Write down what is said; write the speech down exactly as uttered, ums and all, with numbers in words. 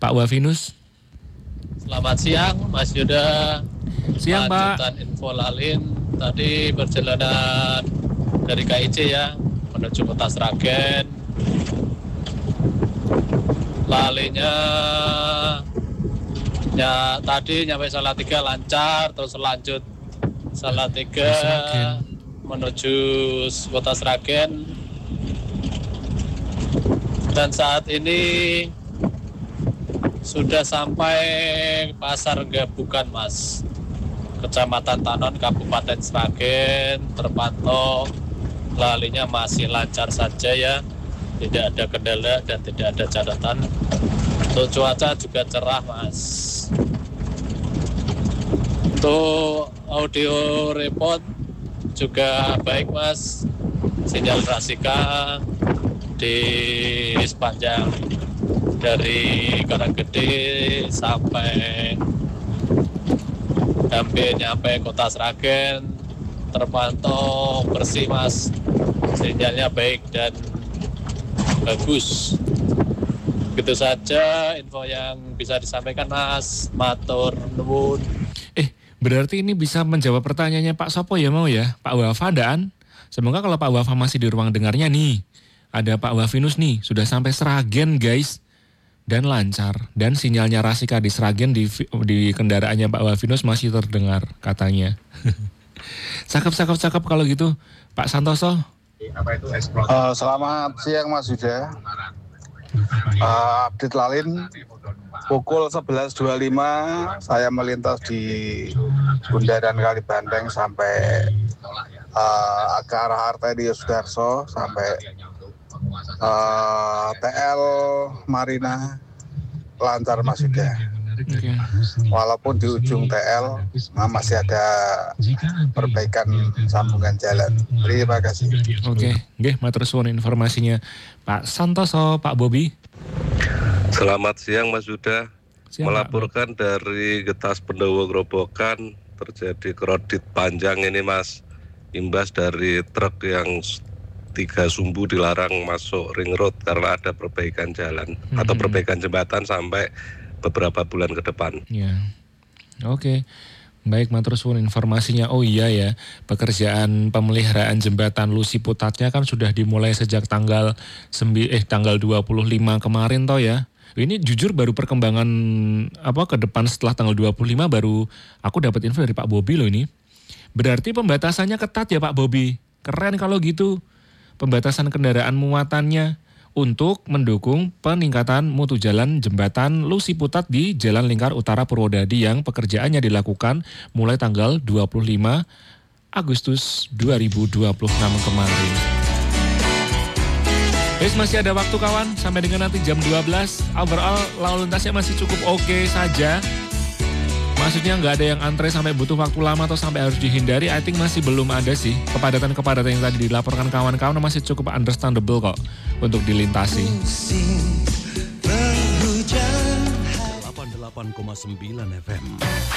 Pak Wafinus. Selamat siang Mas Yuda. Siang Pak. Lanjutan info Lalin tadi perjalanan dari K I C ya menuju Kota Sragen. Lalinnya ya tadi nyampe Salatiga lancar, terus lanjut Salatiga menuju Kota Sragen. Dan saat ini sudah sampai Pasar Gabukan Mas, Kecamatan Tanon, Kabupaten Sragen. Terpantau lalinya masih lancar saja ya, tidak ada kendala dan tidak ada catatan. Untuk cuaca juga cerah Mas. Untuk audio report juga baik Mas, sinyal Rasika di sepanjang dari Karanggede sampai hampir nyampe Kota Sragen terpantau bersih Mas, sinyalnya baik dan bagus. Begitu saja info yang bisa disampaikan Mas, matur nuwun. Eh, berarti ini bisa menjawab pertanyaannya Pak Sopo ya mau ya, Pak Wafa dan semoga kalau Pak Wafa masih di ruang dengarnya nih, ada Pak Wafinus nih, sudah sampai Sragen guys, dan lancar. Dan sinyalnya Rasika di Sragen di, di kendaraannya Pak Wafinus masih terdengar katanya. Cakep-cakep-cakep kalau gitu, Pak Santoso. Uh, selamat siang Mas Yuda. Uh, update Lalin, pukul sebelas dua puluh lima saya melintas di Bundaran Kalibanteng sampai uh, ke arah arteri Yosudarso sampai uh, T L Marina lancar Mas Yuda. Okay. Walaupun di ujung T L nah, masih ada perbaikan sambungan jalan. Terima kasih. Oke, okay. Nggih, matur suwun informasinya Pak Santoso, Pak Bobi. Selamat siang Mas Yuda. Siang, melaporkan Pak. Dari Getas Pendowo Grobogan terjadi kredit panjang ini Mas, imbas dari truk yang tiga sumbu dilarang masuk ring road karena ada perbaikan jalan hmm. atau perbaikan jembatan sampai beberapa bulan ke depan. Ya, oke. Okay. Baik, matur suwun informasinya. Oh iya ya, pekerjaan pemeliharaan jembatan Lucy Putatnya kan sudah dimulai sejak tanggal sembi eh tanggal dua puluh lima kemarin toh ya. Ini jujur baru perkembangan apa ke depan setelah tanggal dua puluh lima baru aku dapat info dari Pak Bobi loh ini. Berarti pembatasannya ketat ya Pak Bobi. Keren kalau gitu. Pembatasan kendaraan muatannya untuk mendukung peningkatan mutu jalan jembatan Lucy Putat di Jalan Lingkar Utara Purwodadi yang pekerjaannya dilakukan mulai tanggal dua puluh lima Agustus dua ribu dua puluh enam kemarin. Guys, masih ada waktu kawan, sampai dengan nanti jam dua belas. Overall lalu lintasnya masih cukup oke okay saja. Maksudnya nggak ada yang antre sampai butuh waktu lama atau sampai harus dihindari. I think masih belum ada sih. Kepadatan-kepadatan yang tadi dilaporkan kawan-kawan masih cukup understandable kok untuk dilintasi. delapan puluh delapan koma sembilan F M